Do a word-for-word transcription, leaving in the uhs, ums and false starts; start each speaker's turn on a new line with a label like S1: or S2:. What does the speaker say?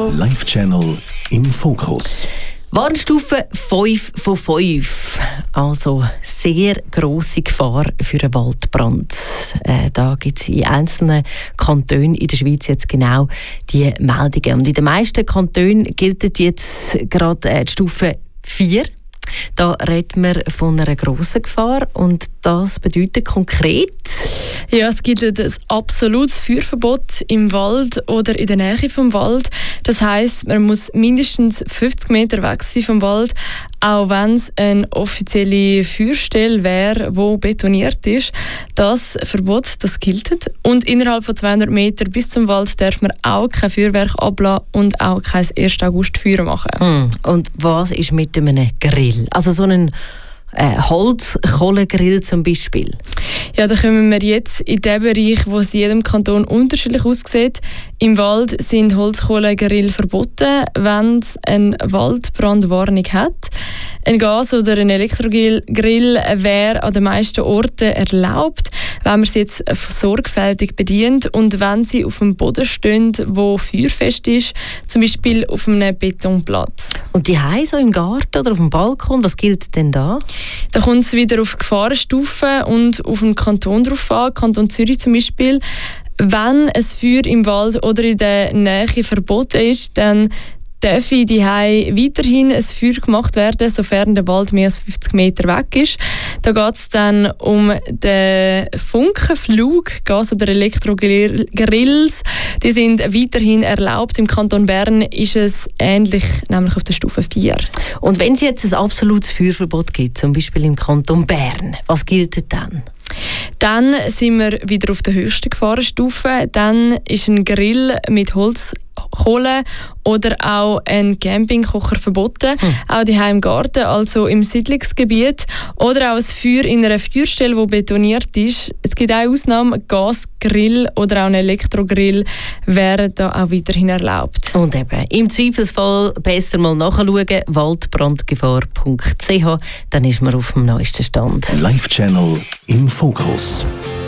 S1: Channel.
S2: Live Channel im Fokus.
S1: Warnstufe fünf von fünf. Also sehr grosse Gefahr für einen Waldbrand. Äh, da gibt es in einzelnen Kantonen in der Schweiz jetzt genau die Meldungen. Und in den meisten Kantonen gilt jetzt gerade äh, die Stufe vier. Da reden wir von einer grossen Gefahr und das bedeutet konkret...
S3: Ja, es gibt ein absolutes Feuerverbot im Wald oder in der Nähe vom Wald. Das heisst, man muss mindestens fünfzig Meter weg sein vom Wald, auch wenn es eine offizielle Feuerstelle wäre, die betoniert ist. Das Verbot, das gilt. Und innerhalb von zweihundert Metern bis zum Wald darf man auch kein Feuerwerk ablassen und auch kein ersten August Feuer machen.
S1: Hm. Und was ist mit einem Grill? Also so einen Äh, Holzkohlegrill zum Beispiel?
S3: Ja, da kommen wir jetzt in den Bereich, wo es in jedem Kanton unterschiedlich aussieht. Im Wald sind Holzkohlegrill verboten, wenn es eine Waldbrandwarnung hat. Ein Gas- oder ein Elektrogrill wäre an den meisten Orten erlaubt, wenn man sie jetzt sorgfältig bedient und wenn sie auf einem Boden stehen, wo feuerfest ist, zum Beispiel auf einem Betonplatz.
S1: Und die Hause so im Garten oder auf dem Balkon, was gilt denn da?
S3: Da kommt es wieder auf Gefahrenstufen und auf den Kanton drauf an, Kanton Zürich zum Beispiel. Wenn ein Feuer im Wald oder in der Nähe verboten ist, dann darf in die Hause weiterhin ein Feuer gemacht werden, sofern der Wald mehr als fünfzig Meter weg ist. Da geht es dann um den Funkenflug, Gas- oder Elektrogrills. Die sind weiterhin erlaubt. Im Kanton Bern ist es ähnlich, nämlich auf der Stufe vier.
S1: Und wenn es jetzt ein absolutes Feuerverbot gibt, zum Beispiel im Kanton Bern, was gilt dann?
S3: Dann sind wir wieder auf der höchsten Gefahrenstufe. Dann ist ein Grill mit Holzkohle oder auch ein Campingkocher verboten. Hm. Auch die im Garten, also im Siedlungsgebiet. Oder auch ein Feuer in einer Feuerstelle, die betoniert ist. Es gibt auch Ausnahmen, Gasgrill oder auch ein Elektrogrill wären da auch weiterhin erlaubt.
S1: Und eben, im Zweifelsfall besser mal nachschauen, waldbrandgefahr punkt c h, dann ist man auf dem neuesten Stand.
S2: Live Channel im Fokus.